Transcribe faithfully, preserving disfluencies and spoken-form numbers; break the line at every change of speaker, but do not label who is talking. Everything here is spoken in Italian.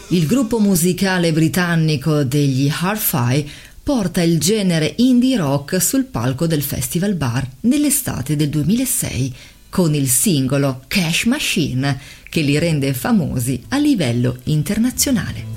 Il gruppo musicale britannico degli Hi-Fi porta il genere indie rock sul palco del Festival Bar nell'estate del duemilasei con il singolo Cash Machine che li rende famosi a livello internazionale.